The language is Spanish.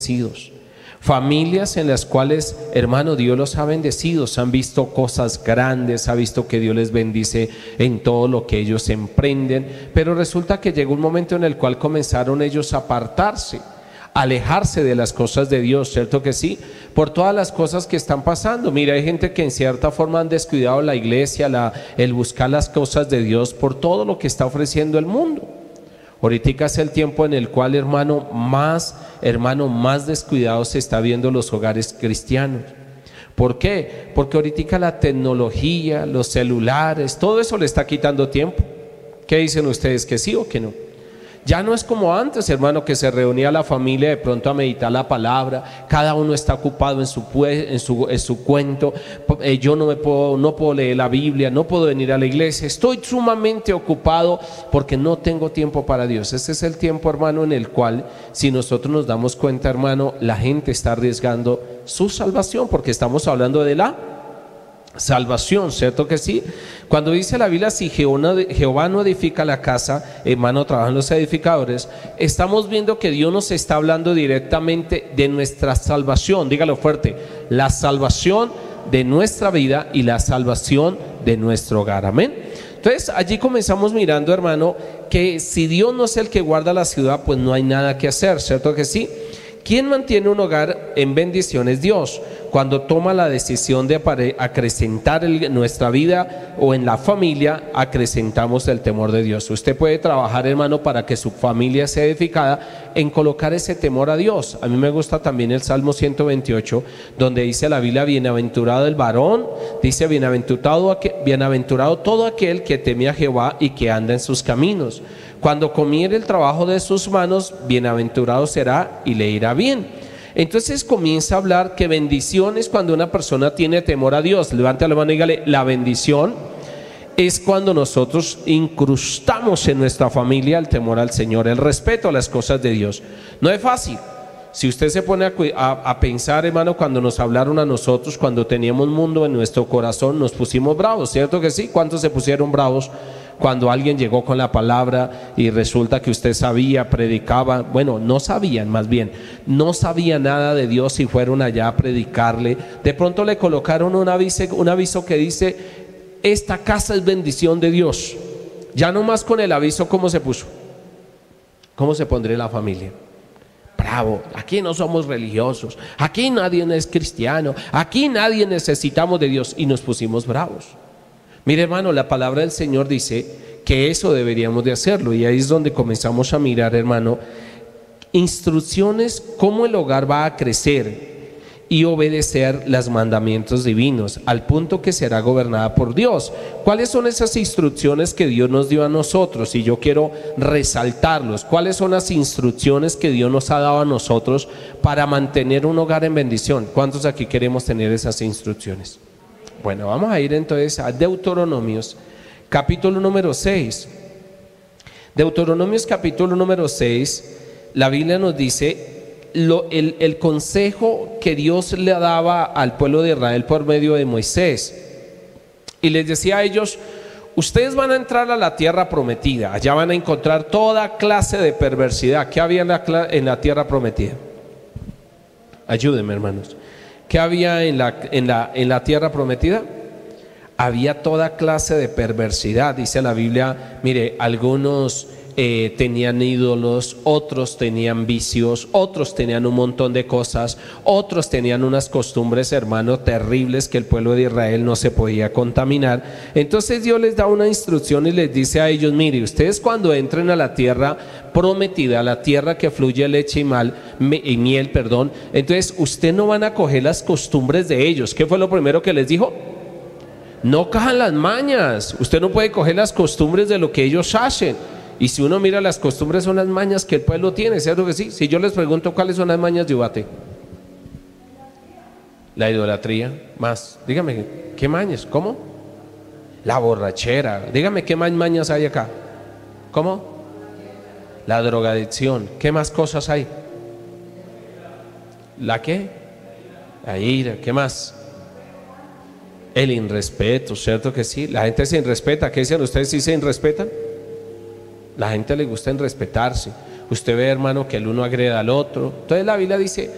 bendecidos. Familias en las cuales, hermano, Dios los ha bendecido, han visto cosas grandes, ha visto que Dios les bendice en todo lo que ellos emprenden, pero resulta que llegó un momento en el cual comenzaron ellos a apartarse, alejarse de las cosas de Dios, ¿cierto que sí? Por todas las cosas que están pasando. Mira, hay gente que en cierta forma han descuidado la iglesia, el buscar las cosas de Dios por todo lo que está ofreciendo el mundo. Ahorita es el tiempo en el cual, hermano, más descuidado se está viendo los hogares cristianos. ¿Por qué? Porque ahorita la tecnología, los celulares, todo eso le está quitando tiempo. ¿Qué dicen ustedes? ¿Que sí o que no? Ya no es como antes, hermano, que se reunía la familia de pronto a meditar la palabra, cada uno está ocupado en su cuento. Yo no puedo leer la Biblia, no puedo venir a la iglesia, estoy sumamente ocupado porque no tengo tiempo para Dios. Ese es el tiempo, hermano, en el cual, si nosotros nos damos cuenta, hermano, la gente está arriesgando su salvación, porque estamos hablando de la salvación, ¿cierto que sí? Cuando dice la Biblia, si Jehová no edifica la casa, en vano trabajan los edificadores, estamos viendo que Dios nos está hablando directamente de nuestra salvación. Dígalo fuerte: la salvación de nuestra vida y la salvación de nuestro hogar. Amén. Entonces allí comenzamos mirando, hermano, que si Dios no es el que guarda la ciudad, pues no hay nada que hacer, ¿cierto que sí? ¿Quién mantiene un hogar en bendición? Es Dios. Cuando toma la decisión de acrecentar en nuestra vida o en la familia, acrecentamos el temor de Dios. Usted puede trabajar, hermano, para que su familia sea edificada en colocar ese temor a Dios. A mí me gusta también el Salmo 128, donde dice la Biblia: bienaventurado el varón, dice bienaventurado todo aquel que teme a Jehová y que anda en sus caminos. Cuando comiere el trabajo de sus manos, bienaventurado será y le irá bien. Entonces comienza a hablar que bendición es cuando una persona tiene temor a Dios. Levante la mano y dígale: la bendición es cuando nosotros incrustamos en nuestra familia el temor al Señor, el respeto a las cosas de Dios. No es fácil. Si usted se pone a pensar, hermano, cuando nos hablaron a nosotros, cuando teníamos mundo en nuestro corazón, nos pusimos bravos, ¿cierto que sí? ¿Cuántos se pusieron bravos cuando alguien llegó con la palabra y resulta que usted sabía, predicaba? Bueno, no sabían, más bien, no sabía nada de Dios y fueron allá a predicarle. De pronto le colocaron un aviso que dice: esta casa es bendición de Dios. Ya no más con el aviso, ¿cómo se puso? ¿Cómo se pondría la familia? Bravo, aquí no somos religiosos, aquí nadie es cristiano, aquí nadie necesitamos de Dios, y nos pusimos bravos. Mire, hermano, la palabra del Señor dice que eso deberíamos de hacerlo, y ahí es donde comenzamos a mirar, hermano, instrucciones cómo el hogar va a crecer y obedecer los mandamientos divinos, al punto que será gobernada por Dios. ¿Cuáles son esas instrucciones que Dios nos dio a nosotros? Y yo quiero resaltarlos. ¿Cuáles son las instrucciones que Dios nos ha dado a nosotros para mantener un hogar en bendición? ¿Cuántos aquí queremos tener esas instrucciones? Bueno, vamos a ir entonces a Deuteronomios, capítulo número 6. Deuteronomios, capítulo número 6, la Biblia nos dice el consejo que Dios le daba al pueblo de Israel por medio de Moisés, y les decía a ellos: ustedes van a entrar a la tierra prometida, allá van a encontrar toda clase de perversidad. ¿Qué había en la tierra prometida? Ayúdenme, hermanos. ¿Qué había en la tierra prometida? Había toda clase de perversidad. Dice la Biblia, mire, algunos tenían ídolos, otros tenían vicios, otros tenían un montón de cosas, otros tenían unas costumbres, hermano, terribles, que el pueblo de Israel no se podía contaminar. Entonces Dios les da una instrucción y les dice a ellos: mire, ustedes cuando entren a la tierra prometida, a la tierra que fluye leche y miel, entonces ustedes no van a coger las costumbres de ellos. ¿Qué fue lo primero que les dijo? No cojan las mañas. Usted no puede coger las costumbres de lo que ellos hacen. Y si uno mira, las costumbres son las mañas que el pueblo tiene, ¿cierto que sí? Si yo les pregunto cuáles son las mañas de Ubate: la idolatría, más, dígame, ¿qué mañas? ¿Cómo? La borrachera. Dígame, ¿qué más mañas hay acá? ¿Cómo? La drogadicción. ¿Qué más cosas hay? ¿La qué? La ira. ¿Qué más? El irrespeto, ¿cierto que sí? La gente se irrespeta. ¿Qué dicen ustedes si se irrespetan? La gente le gusta irrespetarse. Usted ve, hermano, que el uno agreda al otro. Entonces la Biblia dice: